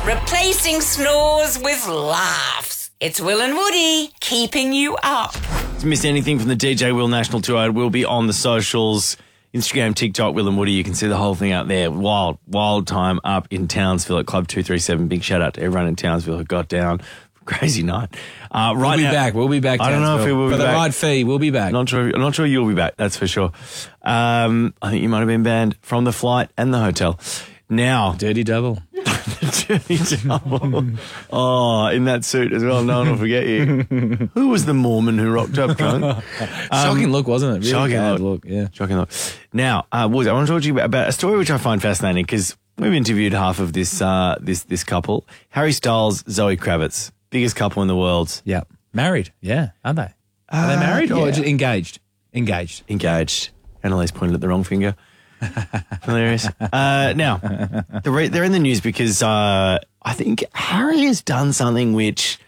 Replacing snores with laughs. It's Will and Woody keeping you up. If you missed anything from the DJ Will National Tour, it will be on the socials. Instagram, TikTok, Will and Woody. You can see the whole thing out there. Wild time up in Townsville at Club 237. Big shout out to everyone in Townsville who got down. Crazy night. We'll be back. We'll be back. I don't know if we will be back. For the right fee, we'll be back. I'm not sure you'll be back. That's for sure. I think you might have been banned from the flight and the hotel. Now, Dirty double. Dirty double. Oh, in that suit as well. No one will forget you. Who was the Mormon who rocked up drunk? Shocking look, wasn't it? Really shocking look. Yeah. Shocking look. Now, Woods, I want to talk to you about a story which I find fascinating because we've interviewed half of this couple. Harry Styles, Zoe Kravitz, biggest couple in the world. Yeah. Married. Yeah. Aren't they? Are they married or just engaged? Engaged. Annalise pointed at the wrong finger. Hilarious. Now, they're in the news because I think Harry has done something which,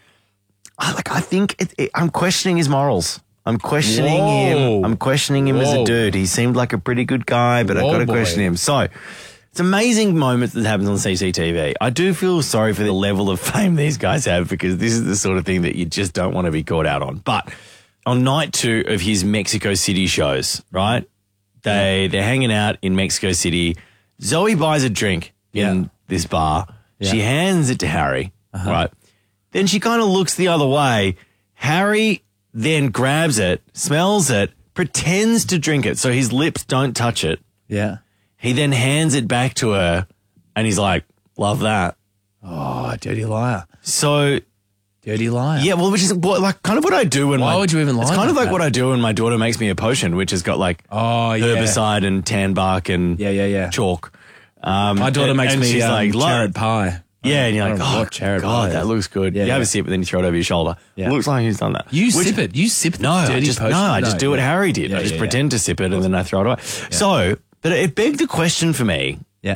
I think I'm questioning his morals. I'm questioning him. I'm questioning him as a dude. He seemed like a pretty good guy, but I've got to question him. So, it's amazing moments that happens on CCTV. I do feel sorry for the level of fame these guys have because this is the sort of thing that you just don't want to be caught out on. But on night 2 of his Mexico City shows, right? They're hanging out in Mexico City. Zoe buys a drink in this bar. Yeah. She hands it to Harry, right? Then she kind of looks the other way. Harry then grabs it, smells it, pretends to drink it so his lips don't touch it. Yeah. He then hands it back to her and he's like, love that. Oh, dirty liar. So... Dirty liar. Yeah, well, which is kind of what I do when Why would you even lie? It's kind of like that? what I do when my daughter makes me a potion, which has got herbicide and tan bark and chalk. My daughter makes me she's like, carrot pie. Yeah, and you're like, oh, God, that looks good. You have a sip, but then you throw it over your shoulder. Yeah. It looks like he's done that. You sip it. You sip the dirty potion. I just do what Harry did. I just pretend to sip it and then I throw it away. Yeah. So, but it begged the question for me. Yeah.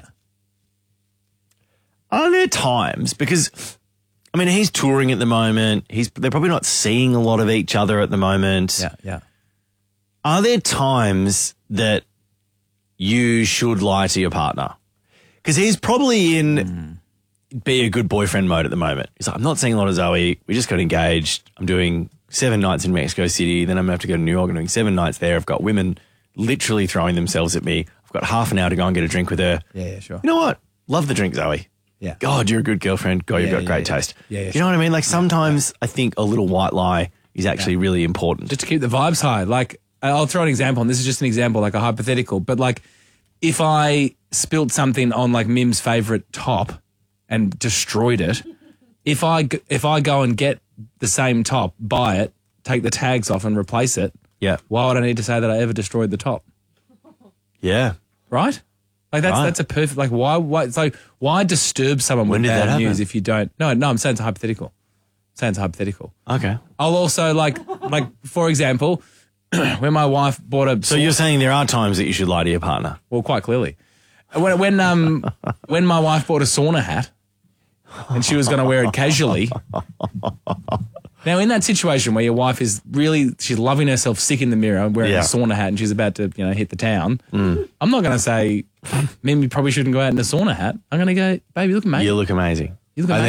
Are there times, because... I mean, he's touring at the moment. They're probably not seeing a lot of each other at the moment. Yeah. Are there times that you should lie to your partner? Because he's probably in be a good boyfriend mode at the moment. He's like, I'm not seeing a lot of Zoe. We just got engaged. I'm doing 7 nights in Mexico City. Then I'm going to have to go to New York. I'm doing 7 nights there. I've got women literally throwing themselves at me. I've got half an hour to go and get a drink with her. Yeah, sure. You know what? Love the drink, Zoe. Yeah. God, you're a good girlfriend. God, you've got great taste. Yeah, you know what I mean? Like sometimes I think a little white lie is actually really important. Just to keep the vibes high. Like, I'll throw an example, and this is just an example, like a hypothetical, but like if I spilt something on like Mim's favourite top and destroyed it, if I go and get the same top, buy it, take the tags off and replace it, why would I need to say that I ever destroyed the top? Yeah. Right? Like that's a perfect, like why disturb someone with bad news if you don't? No, I'm saying it's hypothetical. Okay. I'll also like for example, when my wife bought a... So you're saying there are times that you should lie to your partner? Well, quite clearly. When my wife bought a sauna hat and she was going to wear it casually... Now, in that situation where your wife is she's loving herself sick in the mirror wearing a sauna hat and she's about to, hit the town, I'm not going to say, Mim, you probably shouldn't go out in a sauna hat. I'm going to go, baby, you look amazing. You look amazing. You look amazing.